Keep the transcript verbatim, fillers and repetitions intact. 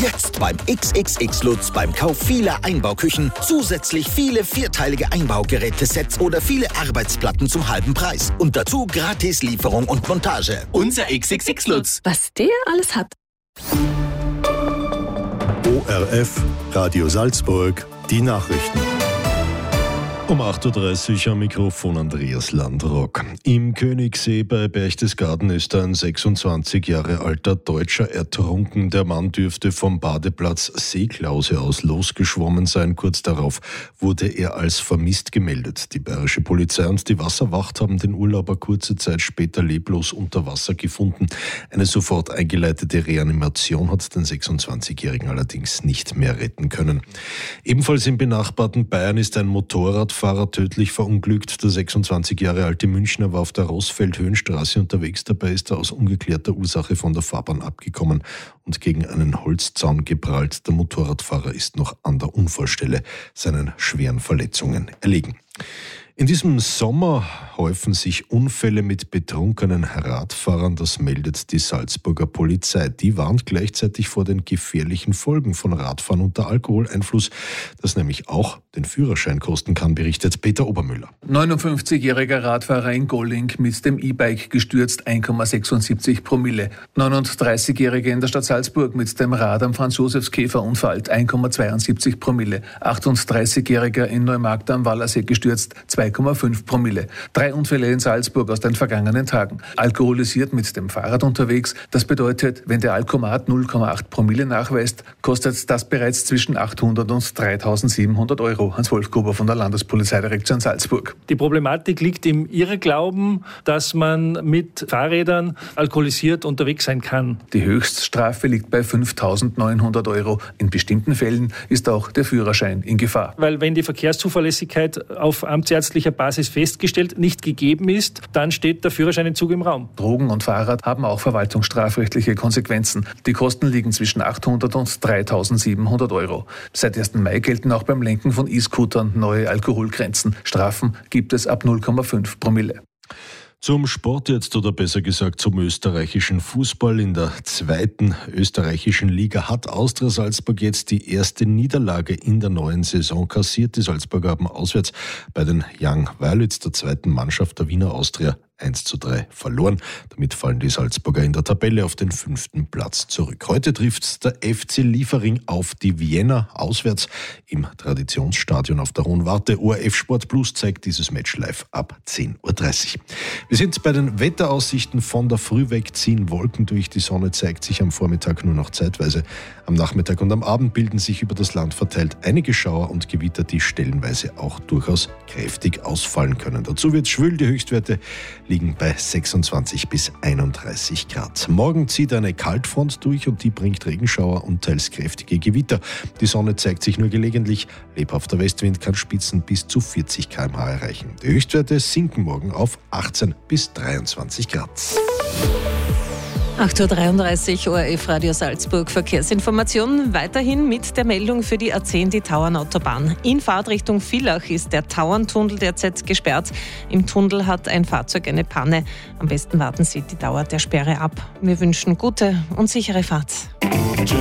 Jetzt beim X X X Lutz beim Kauf vieler Einbauküchen zusätzlich viele vierteilige Einbaugerätesets oder viele Arbeitsplatten zum halben Preis. Und dazu gratis Lieferung und Montage. Unser X X X Lutz. Was der alles hat. O R F, Radio Salzburg, die Nachrichten. Um acht Uhr dreißig am Mikrofon Andreas Landrock. Im Königssee bei Berchtesgaden ist ein sechsundzwanzig Jahre alter Deutscher ertrunken. Der Mann dürfte vom Badeplatz Seeklause aus losgeschwommen sein. Kurz darauf wurde er als vermisst gemeldet. Die bayerische Polizei und die Wasserwacht haben den Urlauber kurze Zeit später leblos unter Wasser gefunden. Eine sofort eingeleitete Reanimation hat den sechsundzwanzigjährigen allerdings nicht mehr retten können. Ebenfalls im benachbarten Bayern ist ein Motorradfahrer tödlich verunglückt. Der sechsundzwanzig Jahre alte Münchner war auf der Rossfeld-Höhenstraße unterwegs. Dabei ist er aus ungeklärter Ursache von der Fahrbahn abgekommen und gegen einen Holzzaun geprallt. Der Motorradfahrer ist noch an der Unfallstelle seinen schweren Verletzungen erlegen. In diesem Sommer häufen sich Unfälle mit betrunkenen Radfahrern, das meldet die Salzburger Polizei. Die warnt gleichzeitig vor den gefährlichen Folgen von Radfahren unter Alkoholeinfluss, das nämlich auch den Führerschein kosten kann, berichtet Peter Obermüller. neunundfünfzigjähriger Radfahrer in Golling mit dem E-Bike gestürzt, eins Komma sechsundsiebzig Promille. neununddreißigjähriger in der Stadt Salzburg mit dem Rad am Franz-Josefs-Käfer unfallt, eins Komma zweiundsiebzig Promille. achtunddreißigjähriger in Neumarkt am Wallersee gestürzt, zwei Komma fünf Promille. Drei Unfälle in Salzburg aus den vergangenen Tagen. Alkoholisiert mit dem Fahrrad unterwegs. Das bedeutet, wenn der Alkomat null Komma acht Promille nachweist, kostet das bereits zwischen achthundert und dreitausendsiebenhundert Euro. Hans-Wolf Gruber von der Landespolizeidirektion Salzburg. Die Problematik liegt im Irrglauben, dass man mit Fahrrädern alkoholisiert unterwegs sein kann. Die Höchststrafe liegt bei fünftausendneunhundert Euro. In bestimmten Fällen ist auch der Führerschein in Gefahr. Weil wenn die Verkehrszuverlässigkeit auf amtsärztlicher Basis festgestellt nicht gegeben ist, dann steht der Führerscheinentzug im Raum. Drogen und Fahrrad haben auch verwaltungsstrafrechtliche Konsequenzen. Die Kosten liegen zwischen achthundert und dreitausendsiebenhundert Euro. Seit ersten Mai gelten auch beim Lenken von E-Scootern neue Alkoholgrenzen. Strafen gibt es ab null Komma fünf Promille. Zum Sport jetzt, oder besser gesagt zum österreichischen Fußball. In der zweiten österreichischen Liga hat Austria Salzburg jetzt die erste Niederlage in der neuen Saison kassiert. Die Salzburger haben auswärts bei den Young Violets, der zweiten Mannschaft der Wiener Austria, eins zu drei verloren. Damit fallen die Salzburger in der Tabelle auf den fünften Platz zurück. Heute trifft der F C Liefering auf die Vienna auswärts im Traditionsstadion auf der Hohen Warte. O R F Sport Plus zeigt dieses Match live ab zehn Uhr dreißig. Wir sind bei den Wetteraussichten. Von der Früh weg ziehen Wolken durch. Die Sonne zeigt sich am Vormittag nur noch zeitweise. Am Nachmittag und am Abend bilden sich über das Land verteilt einige Schauer und Gewitter, die stellenweise auch durchaus kräftig ausfallen können. Dazu wird es schwül. Die Höchstwerte liegen bei sechsundzwanzig bis einunddreißig Grad. Morgen zieht eine Kaltfront durch und die bringt Regenschauer und teils kräftige Gewitter. Die Sonne zeigt sich nur gelegentlich. Lebhafter Westwind kann Spitzen bis zu vierzig Kilometer pro Stunde erreichen. Die Höchstwerte sinken morgen auf achtzehn bis dreiundzwanzig Grad. acht Uhr dreiunddreißig, O R F Radio Salzburg Verkehrsinformation. Weiterhin mit der Meldung für die A zehn, die Tauernautobahn. In Fahrtrichtung Villach ist der Tauerntunnel derzeit gesperrt. Im Tunnel hat ein Fahrzeug eine Panne. Am besten warten Sie die Dauer der Sperre ab. Wir wünschen gute und sichere Fahrt.